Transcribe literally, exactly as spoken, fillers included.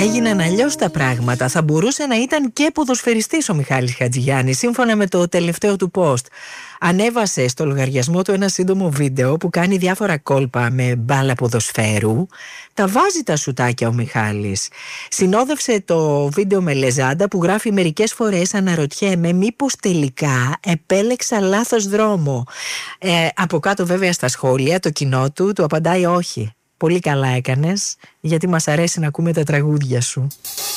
έγιναν αλλιώς τα πράγματα. Θα μπορούσε να ήταν και ποδοσφαιριστής ο Μιχάλης Χατζηγιάννης, σύμφωνα με το τελευταίο του post. Ανέβασε στο λογαριασμό του ένα σύντομο βίντεο που κάνει διάφορα κόλπα με μπάλα ποδοσφαίρου. Τα βάζει τα σουτάκια ο Μιχάλης. Συνόδευσε το βίντεο με λεζάντα που γράφει: μερικές φορές αναρωτιέμαι μήπως τελικά επέλεξα λάθος δρόμο. Ε, από κάτω βέβαια στα σχόλια το κοινό του του απαντάει: όχι, πολύ καλά έκανες, γιατί μας αρέσει να ακούμε τα τραγούδια σου.